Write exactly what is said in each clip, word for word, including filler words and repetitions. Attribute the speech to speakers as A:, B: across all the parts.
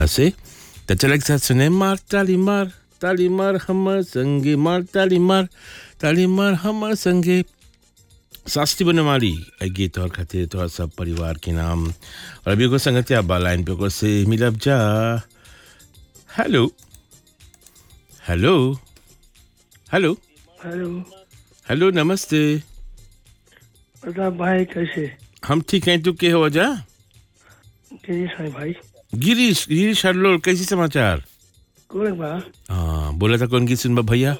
A: से तो चल एक साथ सुने मार ताली मार ताली मार हमर संगे मार ताली मार ताली मार हमर संगे सास्ती बने मारी गीत और खातिर तो सब परिवार के नाम और अभी को संगत या लाइन पे को से मिलब जा hello hello hello
B: hello
A: hello नमस्ते
B: प्रताप भाई कैसे?
A: हम ठीक हैं तू के हो जा
B: गिरीश है भाई।
A: गिरीश गिरीश हल्लो कैसी समाचार
B: कौन बा?
A: हाँ बोला था कौन की सुनबा भैया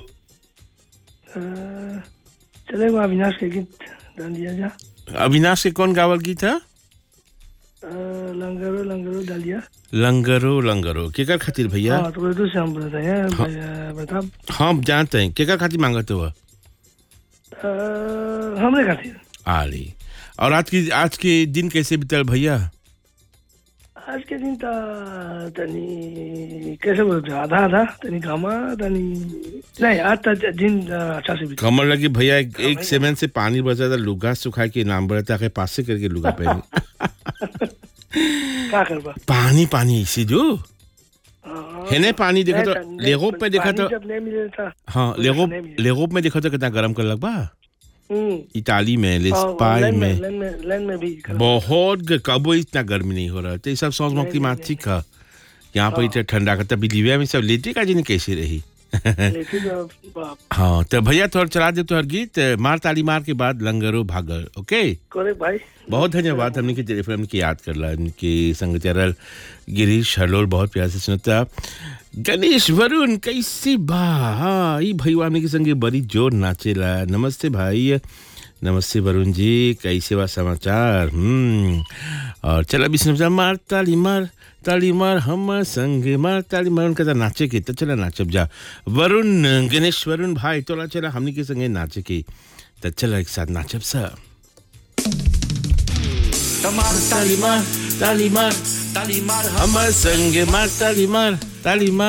B: चलेगा अविनाश के गीत डाल दिया जा।
A: अविनाश के कौन गावल गीत था
B: लंगरो लंगरो डाल दिया।
A: लंगरो लंगरो केकर खातिर भैया?
B: हाँ तो उर्दू से हम बोलते हैं हाँ। प्रताप
A: हम जानते हैं केकर खातिर मांगते हो
B: हमने खातिर
A: आली और आज की आज के दिन कैसे बीतल भैया?
B: आज के दिन ता तनी कैसे बोलते आधा आधा तनी कामा तनी नहीं आज तक दिन अच्छा से बीता।
A: कमर लगी भैया एक, एक सेमेंट से पानी बचा था लुगा सुखा के नाम बढ़ता है पास से करके लुगा पहने
B: क्या करबा
A: पानी पानी इसी जो है ना पानी देखा तो लेगोप में देखा तो
B: जब नहीं मिले था
A: हाँ लेगोप लेगोप में देखा तो कितना गर्म कर लग बा इटाली में लिस्पाई में
B: लैंड में लैंड में भी
A: बहुत कबो इतना गर्मी नहीं हो रहा तो सब सॉस मक्की मात ठीक है यहाँ पर इतना ठंडा का तभी लिबिया में सब लेटे का जिन्हें कैसे रही हाँ तो भैया थोड़ा चला दे तो हर गीत मार ताली मार के बाद लंगरो भागर ओके
B: भाई
A: बहुत धन्यवाद हमने के टेलीफोन की याद कर ला इनके संगीतरल गिरीश हलोल बहुत प्यार से सुनता गणेश वरुण कैसी बा हाँ ये भैया हमने के संगे बड़ी जोर नाचेला नमस्ते भाई नमस्ते वरुण जी कैसे बा समाचार हम्म और चला भी समझा मार ताली मार ताली मार हम संगे मार ताली मार उनका तो नाचे के तो चला नाचब जा वरुण गणेश वरुण भाई तोला चला हमने के संगे नाचे के तो चला एक साथ नाचब सा ताली मार ताली मार ताली मार हम संगे मार ताली मार ताली मार